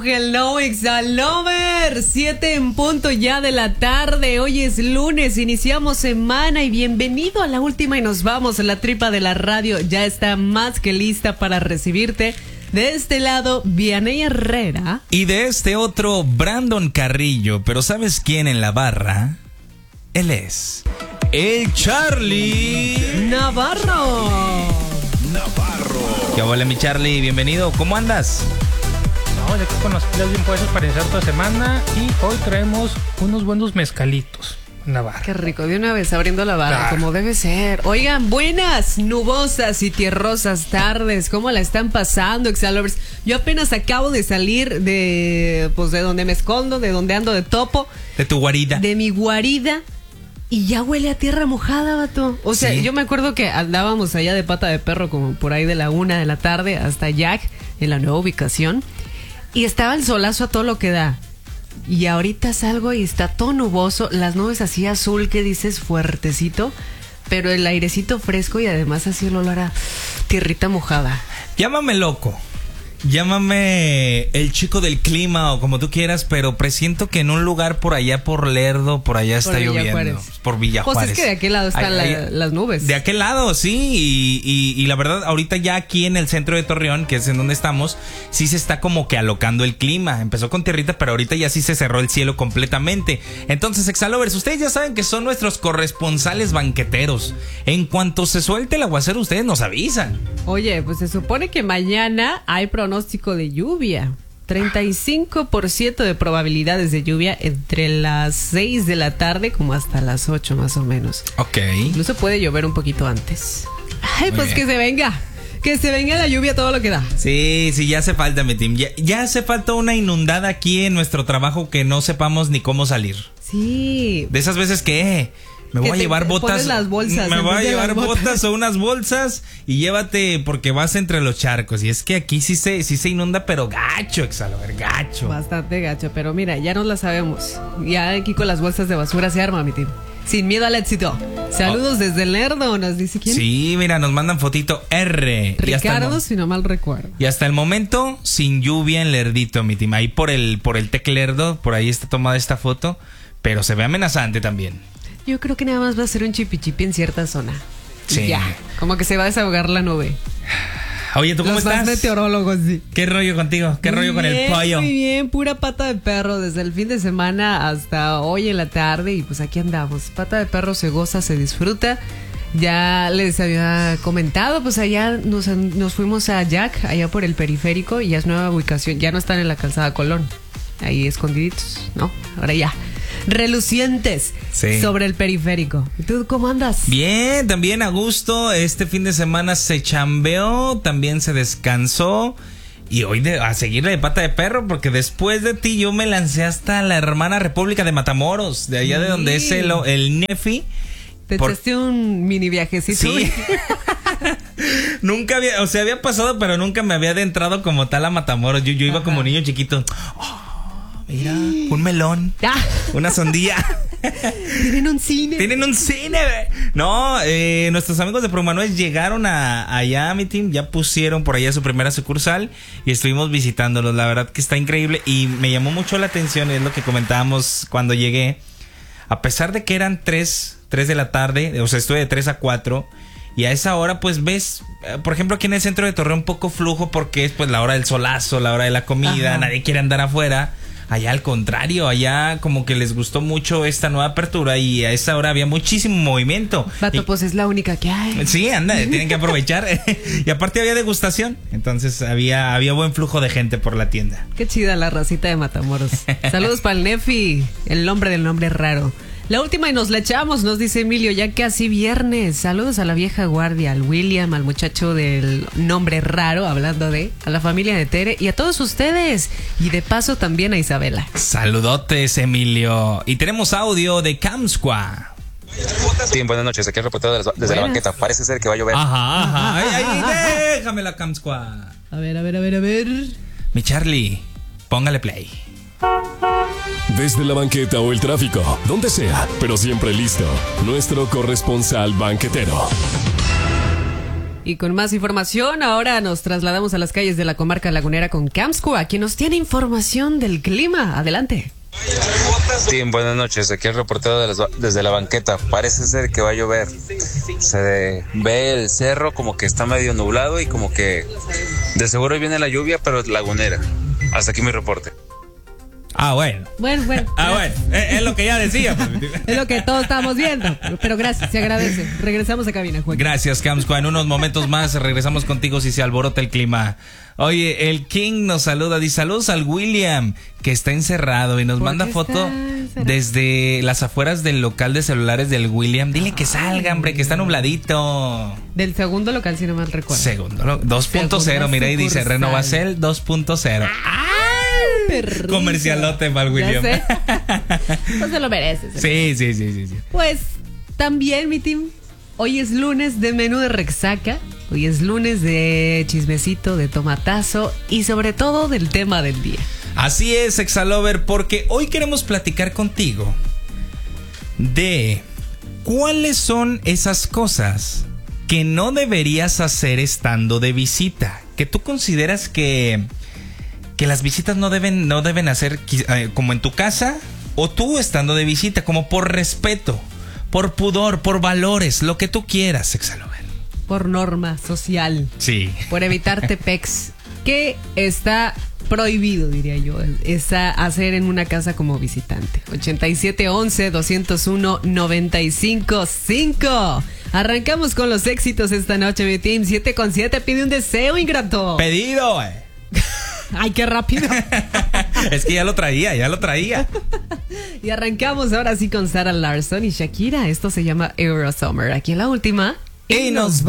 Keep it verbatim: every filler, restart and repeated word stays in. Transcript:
Hello, Exalover, siete en punto ya de la tarde. Hoy es lunes, iniciamos semana y bienvenido a la última y nos vamos. La tripa de la radio ya está más que lista para recibirte. De este lado, Vianey Herrera. Y de este otro, Brandon Carrillo. Pero ¿sabes quién en la barra? Él es el Charlie Navarro. Navarro. ¿Qué hola, mi Charlie? Bienvenido. ¿Cómo andas? No, ya que con las pilas bien puestas para iniciar toda semana. Y hoy traemos unos buenos mezcalitos. Navarra. Qué rico, de una vez abriendo la barra, claro, como debe ser. Oigan, buenas, nubosas y tierrosas tardes. ¿Cómo la están pasando, Exalovers? Yo apenas acabo de salir de, pues, de donde me escondo, de donde ando de topo. De tu guarida. De mi guarida. Y ya huele a tierra mojada, vato. O sea, sí. Yo me acuerdo que andábamos allá de pata de perro como por ahí de la una de la tarde hasta Jack, en la nueva ubicación. Y estaba el solazo a todo lo que da. Y ahorita salgo y está todo nuboso, las nubes así azul que dices fuertecito, pero el airecito fresco y además así el olor a tierrita mojada. Llámame loco, llámame el chico del clima o como tú quieras, pero presiento que en un lugar por allá por Lerdo, por allá está por lloviendo. Juárez. Por Villa Juárez. Pues es que de aquel lado están ay, la, ay, las nubes. De aquel lado, sí, y, y, y la verdad, ahorita ya aquí en el centro de Torreón, que es en donde estamos, sí se está como que alocando el clima. Empezó con tierrita, pero ahorita ya sí se cerró el cielo completamente. Entonces, Exalovers, ustedes ya saben que son nuestros corresponsales banqueteros. En cuanto se suelte el aguacero, ustedes nos avisan. Oye, pues se supone que mañana hay pronóstico de lluvia. treinta y cinco por ciento de probabilidades de lluvia entre las seis de la tarde como hasta las ocho más o menos. Ok. Incluso puede llover un poquito antes. Ay, Muy pues bien. Que se venga. Que se venga la lluvia todo lo que da. Sí, sí, ya hace falta, mi team. Ya, ya hace falta una inundada aquí en nuestro trabajo que no sepamos ni cómo salir. Sí. De esas veces que... Eh, Me voy que a llevar botas. Las bolsas, me voy a llevar botas o unas bolsas y llévate porque vas entre los charcos. Y es que aquí sí se, sí se inunda, pero gacho, Exalover, gacho. Bastante gacho, pero mira, ya nos la sabemos. Ya aquí con las bolsas de basura se arma, mi team. Sin miedo al éxito. Saludos oh. desde el Lerdo, nos dice quién. Sí, mira, nos mandan fotito R. Ricardo, si no mal recuerdo. Y hasta el momento, sin lluvia en Lerdito, mi team. Ahí por el, por el Tec Lerdo, por ahí está tomada esta foto, pero se ve amenazante también. Yo creo que nada más va a ser un chipi chipi en cierta zona. Sí. Ya, como que se va a desahogar la nube. Oye, ¿tú cómo Los estás? Los meteorólogos, sí. ¿Qué rollo contigo? ¿Qué muy rollo con bien, el pollo? Muy bien, pura pata de perro desde el fin de semana hasta hoy en la tarde y pues aquí andamos. Pata de perro se goza, se disfruta. Ya les había comentado, pues allá nos, nos fuimos a Jack, allá por el periférico y ya es nueva ubicación. Ya no están en la calzada Colón, ahí escondiditos, ¿no? Ahora ya. Relucientes sí. Sobre el periférico. ¿Y tú cómo andas? Bien, también a gusto. Este fin de semana se chambeó, también se descansó. Y hoy de, a seguirle de pata de perro, porque después de ti yo me lancé hasta la hermana República de Matamoros, de allá sí. De donde es el, el Nefi. Te por... echaste un mini viajecito. Sí. Nunca había, o sea, había pasado, pero nunca me había adentrado como tal a Matamoros. Yo, yo iba como niño chiquito. Oh, mira, un melón, ah. Una sandía. Tienen un cine. Tienen un cine. No, eh, nuestros amigos de Promanuez llegaron a, allá a mi team, ya pusieron por allá su primera sucursal y estuvimos visitándolos. La verdad que está increíble y me llamó mucho la atención, es lo que comentábamos cuando llegué. A pesar de que eran tres, tres de la tarde, o sea, estuve de tres a cuatro. Y a esa hora pues ves, por ejemplo aquí en el centro de Torreón poco flujo porque es pues la hora del solazo, la hora de la comida, ajá. Nadie quiere andar afuera. Allá al contrario, allá como que les gustó mucho esta nueva apertura y a esa hora había muchísimo movimiento. Vato, y, pues es la única que hay. Sí, anda, tienen que aprovechar. Y aparte había degustación, entonces había, había buen flujo de gente por la tienda. Qué chida la racita de Matamoros. Saludos para el Nefi, el nombre del nombre raro. La última y nos la echamos, nos dice Emilio, ya casi viernes. Saludos a la vieja guardia, al William, al muchacho del nombre raro, hablando de, a la familia de Tere y a todos ustedes. Y de paso también a Isabela. Saludotes, Emilio. Y tenemos audio de Camsqua. Sí, buenas noches, aquí el reportero desde buenas. La banqueta. Parece ser que va a llover. Ajá, ajá. Ay, ay, déjame la Camsqua. A ver, a ver, a ver, a ver. Mi Charlie, póngale play. Desde la banqueta o el tráfico, donde sea, pero siempre listo. Nuestro corresponsal banquetero. Y con más información, ahora nos trasladamos a las calles de la comarca lagunera con Camscua, quien nos tiene información del clima. Adelante. Sí, buenas noches. Aquí el reportero de las, desde la banqueta. Parece ser que va a llover. Se ve el cerro como que está medio nublado y como que de seguro viene la lluvia, pero es lagunera. Hasta aquí mi reporte. Ah, bueno. Bueno, bueno. Ah, bueno. Es, es lo que ya decía. Es lo que todos estábamos viendo. Pero gracias, se agradece. Regresamos a cabina, Juan. Gracias, Camscua. En unos momentos más regresamos contigo si se alborota el clima. Oye, el King nos saluda. Dice saludos al William, que está encerrado y nos manda foto desde las afueras del local de celulares del William. Dile que salga, hombre, que está nubladito. Del segundo local, si no mal recuerdo. Segundo, dos punto cero, mira, y dice Renovacel dos punto cero. Perrito. Comercialote para el William. Ya sé. No se lo mereces. Sí, sí, sí, sí, sí. Pues también, mi team, hoy es lunes de menú de Rexaca. Hoy es lunes de chismecito, de tomatazo y sobre todo del tema del día. Así es, Exalover, porque hoy queremos platicar contigo de cuáles son esas cosas que no deberías hacer estando de visita. Que tú consideras que... que las visitas no deben, no deben hacer eh, como en tu casa o tú estando de visita, como por respeto, por pudor, por valores, lo que tú quieras, Exalover. Por norma social. Sí. Por evitar tepex. ¿Qué está prohibido, diría yo, es hacer en una casa como visitante? ochenta y siete once, doscientos uno, noventa y cinco cinco. Arrancamos con los éxitos esta noche, mi team. siete con siete pide un deseo, ingrato. Pedido, eh. Ay, qué rápido. Es que ya lo traía, ya lo traía. Y arrancamos ahora sí con Sarah Larsson y Shakira. Esto se llama Eurosummer. Aquí en la última. Y nos